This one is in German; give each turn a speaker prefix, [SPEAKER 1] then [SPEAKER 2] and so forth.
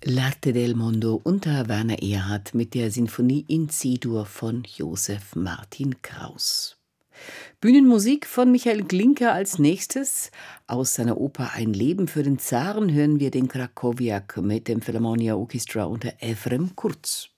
[SPEAKER 1] L'arte del mondo unter Werner Erhard mit der Sinfonie in C-Dur von Josef Martin Kraus. Bühnenmusik von Michael Glinka als nächstes. Aus seiner Oper Ein Leben für den Zaren hören wir den Krakowiak mit dem Philharmonia Orchestra unter Efrem Kurz.